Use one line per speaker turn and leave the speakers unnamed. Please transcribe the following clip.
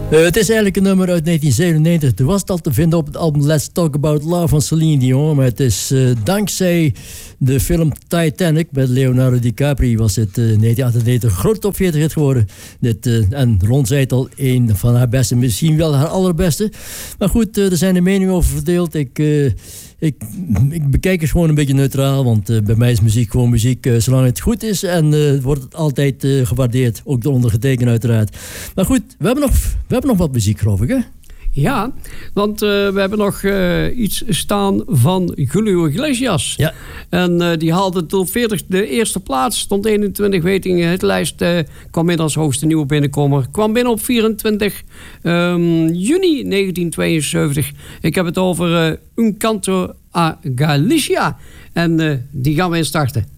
Het is eigenlijk een nummer uit 1997. Toen was het al te vinden op het album Let's Talk About Love van Celine Dion. Maar het is dankzij de film Titanic met Leonardo DiCaprio was het 1998 een groot top 40 hit geworden. En Ron zei het al, een van haar beste, misschien wel haar allerbeste. Maar goed, er zijn de meningen over verdeeld. Ik bekijk het gewoon een beetje neutraal, want bij mij is muziek gewoon muziek. Zolang het goed is en wordt het altijd gewaardeerd. Ook door ondergetekend uiteraard. Maar goed, we hebben nog wat muziek, geloof ik, hè?
Ja, want we hebben nog iets staan van Julio Iglesias.
Ja.
En die haalde tot 40 de eerste plaats. Stond 21 weken in het lijst. Kwam binnen als hoogste nieuwe binnenkomer. Kwam binnen op 24 juni 1972. Ik heb het over Un Canto a Galicia. En die gaan we instarten.